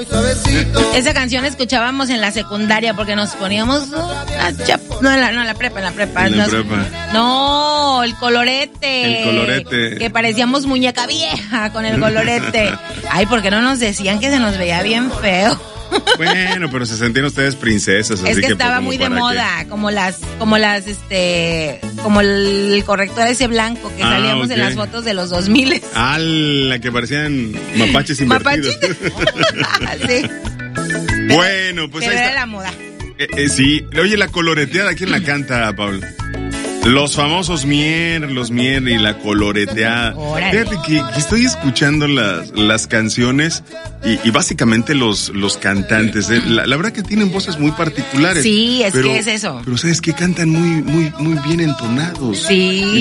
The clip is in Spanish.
Esa canción escuchábamos en la secundaria porque nos poníamos en la prepa. No, el colorete. Que parecíamos muñeca vieja con el colorete. Ay, porque no nos decían que se nos veía bien feo. Bueno, pero se sentían ustedes princesas, así es que estaba muy de moda, como el corrector ese blanco que salíamos en las fotos de los 2000. La que parecían mapaches invertidos. Sí. Bueno, pues pero ahí está. Era la moda. Sí, oye, la coloreteada, ¿quién la canta, Pablo? Los famosos Mier y la coloreteada. Órale. Fíjate que estoy escuchando las canciones y básicamente los cantantes. La verdad que tienen voces muy particulares. Sí, que es eso. Pero sabes que cantan muy bien entonados. Sí.